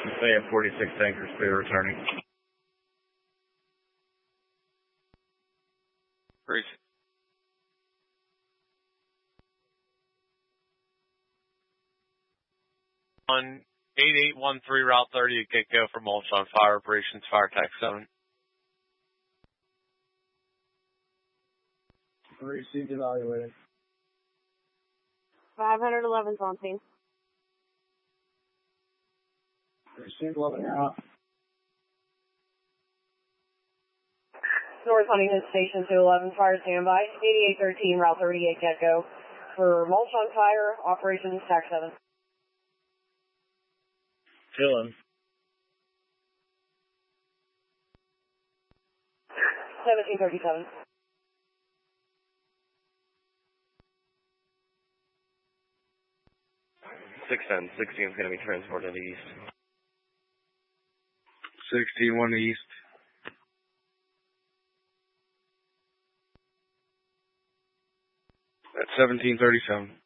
They have 46 tankers clear returning. Bruce. On 8813 Route 30 at get-go for Mulch on Fire Operations, Fire Tax 7. Received evaluated. 511 on scene. Received 11, you're out. North Huntington Station 211, fire standby. 8813 Route 38 get-go for Mulch on Fire Operations, Tax 7. Chillin'. 1737. $610. 16 is going to be transported east. 61 east. At 1737.